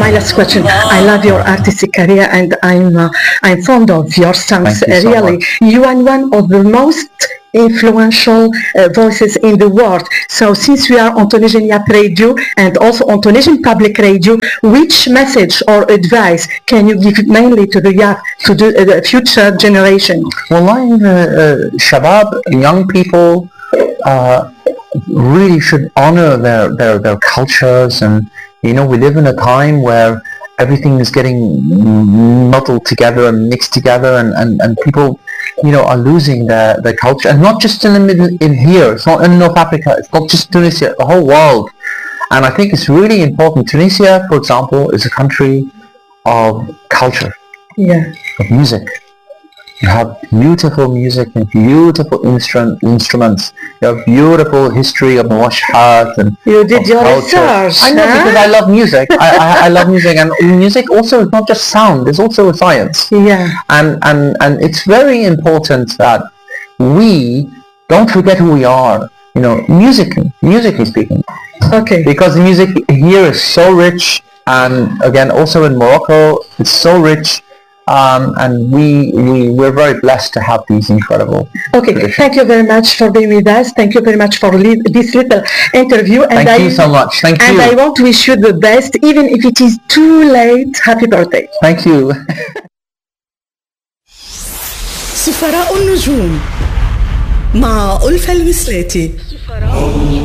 my last question. I love your artistic career, and I'm fond of your songs. Thank you so Really, much. you are one of the most influential voices in the world. So since we are on Tunisian Yap Radio and also on Tunisian Public Radio, which message or advice can you give mainly to the Yap, to the future generation? Wallahi, shabab, young people really should honor their cultures, and we live in a time where everything is getting muddled together and mixed together, and people are losing their culture, and not just in the middle, in here. It's not in North Africa, it's not just Tunisia, the whole world. And I think it's really important. Tunisia, for example, is a country of culture, Yeah. of music. You have beautiful music and beautiful instruments. You have beautiful history of Mawashat and You did of your culture. research. I know, huh? because I love music. I love music, and music also is not just sound; it's also a science. Yeah. And it's very important that we don't forget who we are. Musically speaking, Okay. because the music here is so rich, and again, also in Morocco, it's so rich. And we're very blessed to have these incredible Okay, traditions. thank you very much for being with us. Thank you very much for this little interview. And Thank you so much. Thank And you. I want to wish you the best, even if it is too late. Happy birthday. Thank you. سفراء النجوم مع ألفة المسلاتي.